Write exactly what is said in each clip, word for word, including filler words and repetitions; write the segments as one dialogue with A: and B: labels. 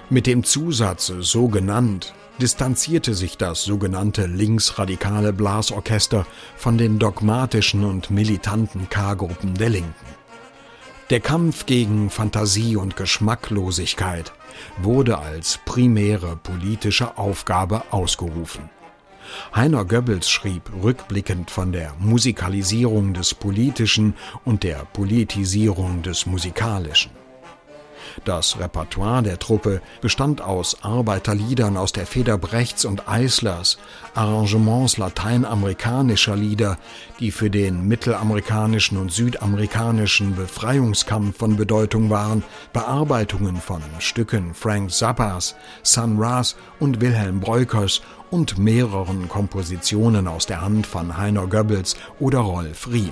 A: Mit dem Zusatz »so genannt« distanzierte sich das sogenannte linksradikale Blasorchester von den dogmatischen und militanten K-Gruppen der Linken. Der Kampf gegen Fantasie und Geschmacklosigkeit wurde als primäre politische Aufgabe ausgerufen. Heiner Goebbels schrieb rückblickend von der Musikalisierung des Politischen und der Politisierung des Musikalischen. Das Repertoire der Truppe bestand aus Arbeiterliedern aus der Feder Brechts und Eislers, Arrangements lateinamerikanischer Lieder, die für den mittelamerikanischen und südamerikanischen Befreiungskampf von Bedeutung waren, Bearbeitungen von Stücken Frank Zappas, Sun Ra und Wilhelm Breukers und mehreren Kompositionen aus der Hand von Heiner Goebbels oder Rolf Riem.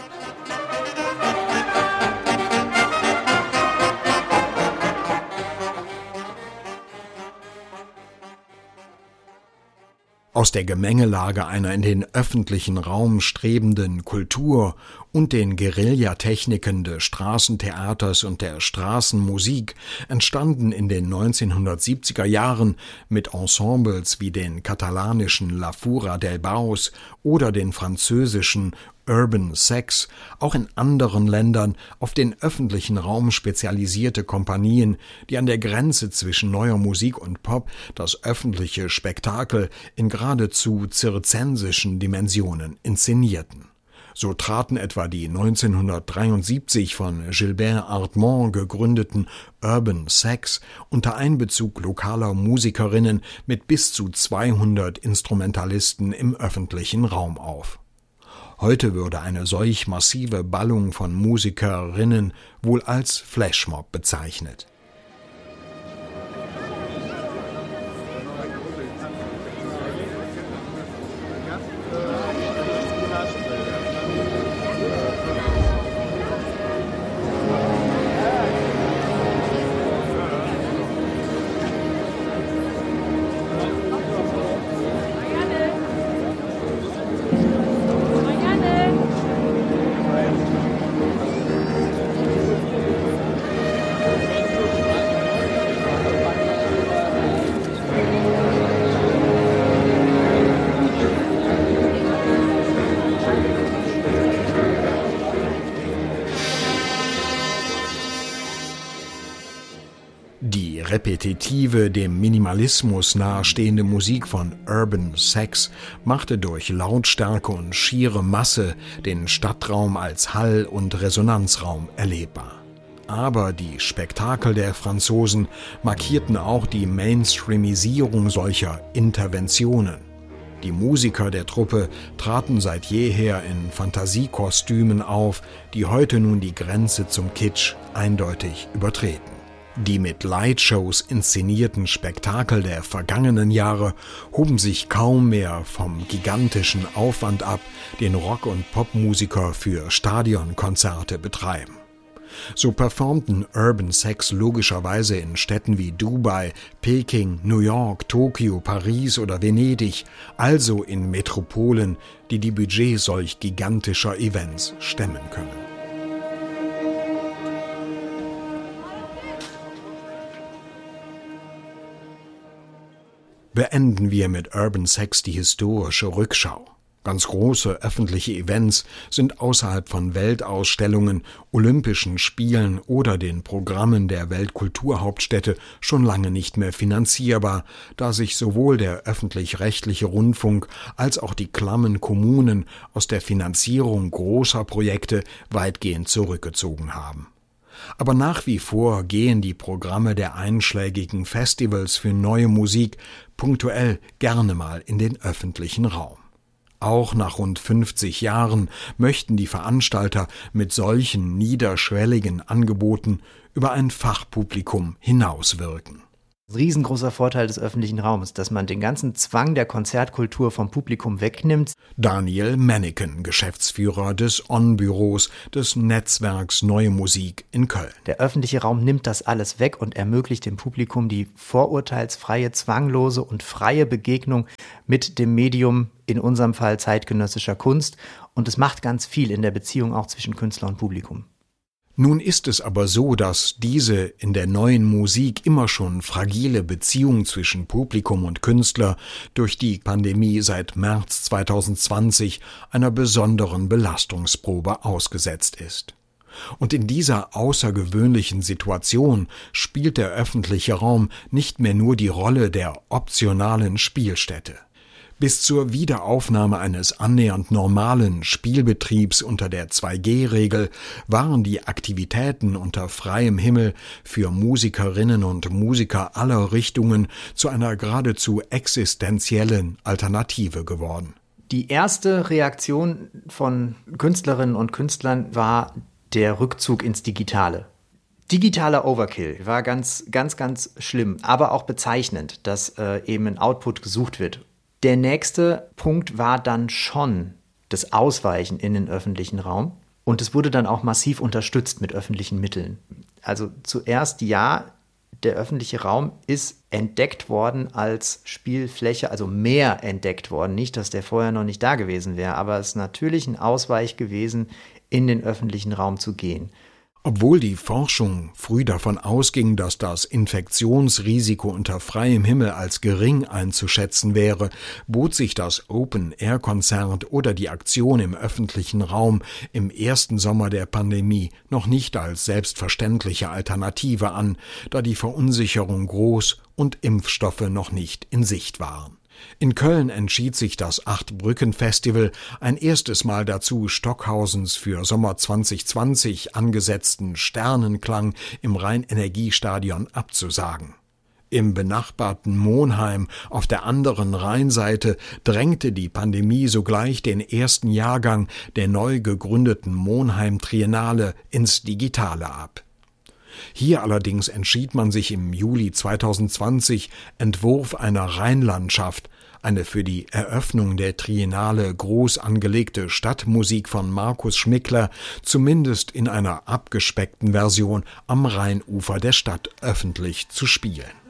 A: Aus der Gemengelage einer in den öffentlichen Raum strebenden Kultur und den Guerillatechniken des Straßentheaters und der Straßenmusik entstanden in den neunzehnhundertsiebziger Jahren mit Ensembles wie den katalanischen La Fura del Baus oder den französischen Urban Sex auch in anderen Ländern auf den öffentlichen Raum spezialisierte Kompanien, die an der Grenze zwischen neuer Musik und Pop das öffentliche Spektakel in geradezu zirzensischen Dimensionen inszenierten. So traten etwa die neunzehnhundertdreiundsiebzig von Gilbert Hartmann gegründeten Urban Sex unter Einbezug lokaler Musikerinnen mit bis zu zweihundert Instrumentalisten im öffentlichen Raum auf. Heute würde eine solch massive Ballung von Musikerinnen wohl als Flashmob bezeichnet. Die repetitive, dem Minimalismus nahestehende Musik von Urban Sex machte durch Lautstärke und schiere Masse den Stadtraum als Hall- und Resonanzraum erlebbar. Aber die Spektakel der Franzosen markierten auch die Mainstreamisierung solcher Interventionen. Die Musiker der Truppe traten seit jeher in Fantasiekostümen auf, die heute nun die Grenze zum Kitsch eindeutig übertreten. Die mit Lightshows inszenierten Spektakel der vergangenen Jahre hoben sich kaum mehr vom gigantischen Aufwand ab, den Rock- und Popmusiker für Stadionkonzerte betreiben. So performten Urban Sex logischerweise in Städten wie Dubai, Peking, New York, Tokio, Paris oder Venedig, also in Metropolen, die die Budgets solch gigantischer Events stemmen können. Beenden wir mit Urban Sex die historische Rückschau. Ganz große öffentliche Events sind außerhalb von Weltausstellungen, Olympischen Spielen oder den Programmen der Weltkulturhauptstädte schon lange nicht mehr finanzierbar, da sich sowohl der öffentlich-rechtliche Rundfunk als auch die klammen Kommunen aus der Finanzierung großer Projekte weitgehend zurückgezogen haben. Aber nach wie vor gehen die Programme der einschlägigen Festivals für neue Musik punktuell gerne mal in den öffentlichen Raum. Auch nach rund fünfzig Jahren möchten die Veranstalter mit solchen niederschwelligen Angeboten über ein Fachpublikum hinauswirken.
B: Riesengroßer Vorteil des öffentlichen Raums, dass man den ganzen Zwang der Konzertkultur vom Publikum wegnimmt.
A: Daniel Menneken, Geschäftsführer des On-Büros des Netzwerks Neue Musik in Köln.
B: Der öffentliche Raum nimmt das alles weg und ermöglicht dem Publikum die vorurteilsfreie, zwanglose und freie Begegnung mit dem Medium, in unserem Fall zeitgenössischer Kunst. Und es macht ganz viel in der Beziehung auch zwischen Künstler und Publikum.
A: Nun ist es aber so, dass diese in der neuen Musik immer schon fragile Beziehung zwischen Publikum und Künstler durch die Pandemie seit März zweitausendzwanzig einer besonderen Belastungsprobe ausgesetzt ist. Und in dieser außergewöhnlichen Situation spielt der öffentliche Raum nicht mehr nur die Rolle der optionalen Spielstätte. Bis zur Wiederaufnahme eines annähernd normalen Spielbetriebs unter der zwei G Regel waren die Aktivitäten unter freiem Himmel für Musikerinnen und Musiker aller Richtungen zu einer geradezu existenziellen Alternative geworden.
B: Die erste Reaktion von Künstlerinnen und Künstlern war der Rückzug ins Digitale. Digitaler Overkill war ganz, ganz, ganz schlimm, aber auch bezeichnend, dass äh, eben ein Output gesucht wird. Der nächste Punkt war dann schon das Ausweichen in den öffentlichen Raum und es wurde dann auch massiv unterstützt mit öffentlichen Mitteln. Also zuerst ja, der öffentliche Raum ist entdeckt worden als Spielfläche, also mehr entdeckt worden. Nicht, dass der vorher noch nicht da gewesen wäre, aber es ist natürlich ein Ausweich gewesen, in den öffentlichen Raum zu gehen.
A: Obwohl die Forschung früh davon ausging, dass das Infektionsrisiko unter freiem Himmel als gering einzuschätzen wäre, bot sich das Open-Air-Konzert oder die Aktion im öffentlichen Raum im ersten Sommer der Pandemie noch nicht als selbstverständliche Alternative an, da die Verunsicherung groß und Impfstoffe noch nicht in Sicht waren. In Köln entschied sich das Acht-Brücken-Festival ein erstes Mal dazu, Stockhausens für Sommer zwanzig zwanzig angesetzten Sternenklang im Rhein-Energiestadion abzusagen. Im benachbarten Monheim auf der anderen Rheinseite drängte die Pandemie sogleich den ersten Jahrgang der neu gegründeten Monheim Triennale ins Digitale ab. Hier allerdings entschied man sich im Juli zweitausendzwanzig, Entwurf einer Rheinlandschaft, eine für die Eröffnung der Triennale groß angelegte Stadtmusik von Markus Schmickler, zumindest in einer abgespeckten Version am Rheinufer der Stadt öffentlich zu spielen.